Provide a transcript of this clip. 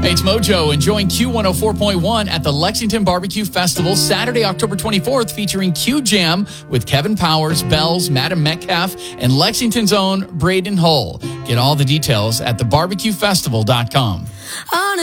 Hey, it's Mojo enjoying Q104.1 at the Lexington Barbecue Festival Saturday, October 24th, featuring Q Jam with Kevin Powers, Bells, Madam Metcalf, and Lexington's own Braden Hull. Get all the details at thebarbecuefestival.com.